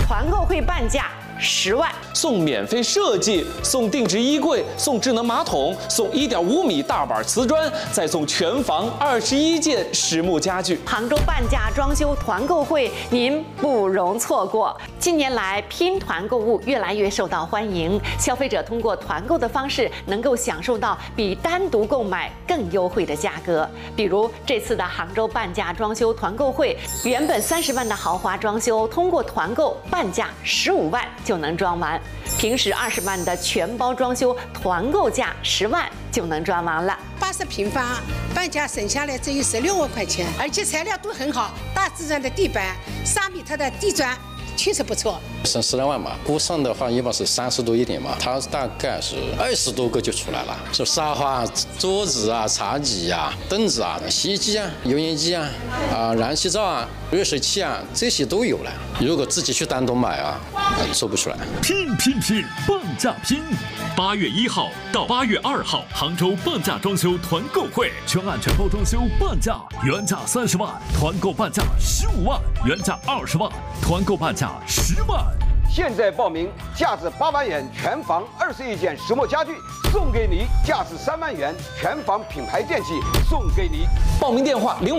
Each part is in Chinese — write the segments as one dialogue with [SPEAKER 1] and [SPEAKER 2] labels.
[SPEAKER 1] 团购会半价10万，
[SPEAKER 2] 送免费设计，送定制衣柜，送智能马桶，送1.5米大板瓷砖，再送全房21件实木家具。
[SPEAKER 1] 杭州半价装修团购会，您不容错过。近年来，拼团购物越来越受到欢迎，消费者通过团购的方式，能够享受到比单独购买更优惠的价格。比如这次的杭州半价装修团购会，原本30万的豪华装修，通过团购半价15万就能装完；平时20万的全包装修，团购价10万就能装完了。
[SPEAKER 3] 80平方，半价省下来只有16万块钱，而且材料都很好，大自然的地板，3米的地砖。确实不错，
[SPEAKER 4] 省10来万嘛。估算的话，一般是30多一点嘛，它大概是20多个就出来了。是沙发、桌子啊、茶几啊、凳子啊、洗衣机啊、油烟机啊、燃气灶啊、热水器啊，这些都有了。如果自己去单独买啊，做不出来。
[SPEAKER 5] 拼，半价拼！8月1号到8月2号，杭州半价装修团购会，全案全包装修半价，原价30万，团购半价15万，原价20万，团购半价10万。
[SPEAKER 6] 现在报名，价值8万元全房21件实木家具送给你，价值3万元全房品牌电器送给你。
[SPEAKER 2] 报名电话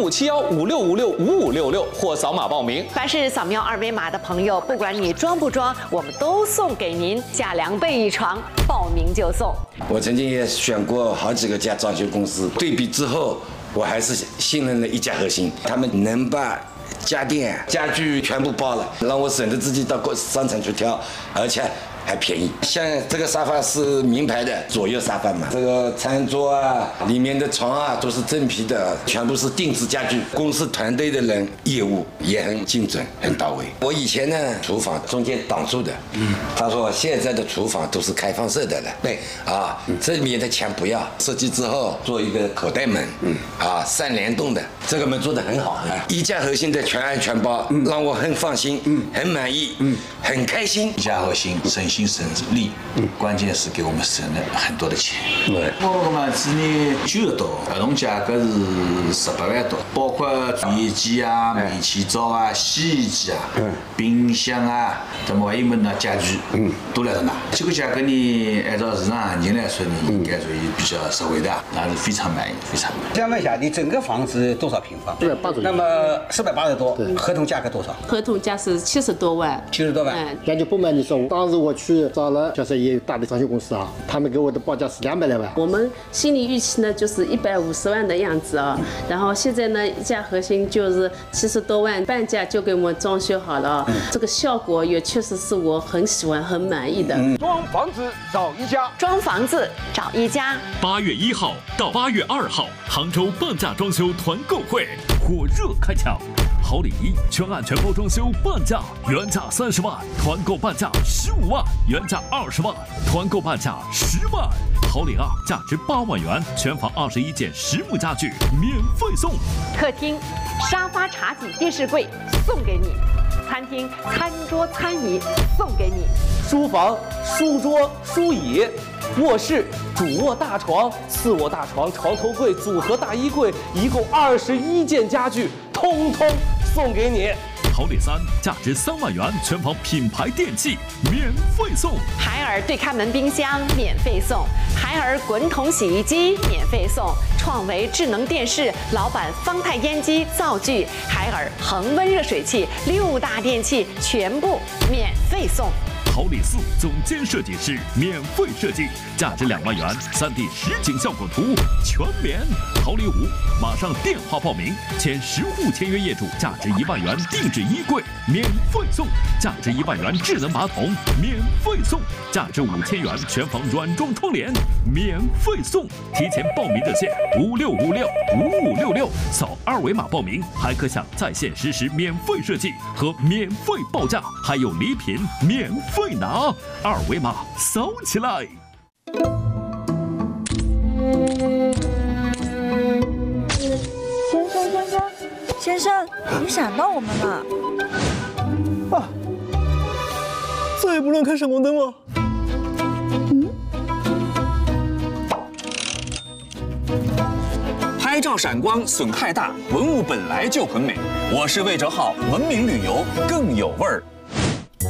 [SPEAKER 2] 057156565566或扫码报名。
[SPEAKER 1] 凡是扫描2维码的朋友，不管你装不装，我们都送给您价2倍一床，报名就送。
[SPEAKER 7] 我曾经也选过好几个家装修公司，对比之后，我还是信任了一家核心，他们能把家电、家具全部包了，让我省得自己到商场去挑，而且还便宜。像这个沙发是名牌的左右沙发嘛，这个餐桌啊，里面的床啊都是真皮的，全部是定制家具。公司团队的人业务也很精准，很到位。我以前呢，厨房中间挡住的，他说现在的厨房都是开放式的了，对啊，这里面的墙不要，设计之后做一个口袋门，3联动的，这个门做得很好，一家核心的全案全包，让我很放心，很满意，很开心。
[SPEAKER 8] 一家核心省心省力，关键是给我们省了很多的钱。我们今年9个多，合同价格是18万多，包括电机啊、煤气灶啊、洗衣机啊、冰箱啊，那么还有么呢家具，都来着呢。这个价格呢，按照市场行情来说呢，应该属于比较实惠的，那是非常满意，非常满意。
[SPEAKER 6] 想问一下，你整个房子多少平方
[SPEAKER 9] ？480。
[SPEAKER 6] 那么480多，合同价格多少？
[SPEAKER 10] 合同价是70多万。
[SPEAKER 6] 70多万。
[SPEAKER 9] 那就不瞒你说，当时我去找了，就是也有大的装修公司啊，他们给我的报价是200来万。
[SPEAKER 10] 我们心理预期呢就是150万的样子啊，然后现在呢一家核心就是70多万，半价就给我们装修好了，这个效果也确实是我很喜欢、很满意的。
[SPEAKER 6] 装房子找一家，
[SPEAKER 1] 装房子找一家。
[SPEAKER 5] 8月1号到8月2号，杭州半价装修团购会火热开抢。好礼1，全案全包装修半价，原价30万，团购半价15万，原价20万，团购半价10万。好礼2，价值8万元，全房21件实木家具免费送。
[SPEAKER 1] 客厅沙发、茶几、电视柜送给你；餐厅餐桌、餐椅送给你；
[SPEAKER 2] 书房书桌、书椅；卧室主卧大床、次卧大床、床头柜、组合大衣柜，一共21件家具，通通送给你。
[SPEAKER 5] 好礼3，价值3万元，全房品牌电器免费送。
[SPEAKER 1] 海尔对开门冰箱免费送，海尔滚筒洗衣机免费送，创维智能电视、老板方太烟机、灶具、海尔恒温热水器，6大电器全部免费送。
[SPEAKER 5] 好礼4，总监设计师免费设计，价值2万元，3D 实景效果图全免。好礼5，马上电话报名，签10户签约业主，价值1万元定制衣柜免费送，价值1万元智能马桶免费送，价值5000元全房软装窗帘免费送。提前报名热线56565566，扫2维码报名，还可享在线实时免费设计和免费报价，还有礼品免费拿，2维码扫起来。
[SPEAKER 11] 先生，你闪到我们了。
[SPEAKER 12] 再也不让开闪光灯了。
[SPEAKER 13] 拍照闪光损害大，文物本来就很美。我是魏哲浩，文明旅游更有味儿。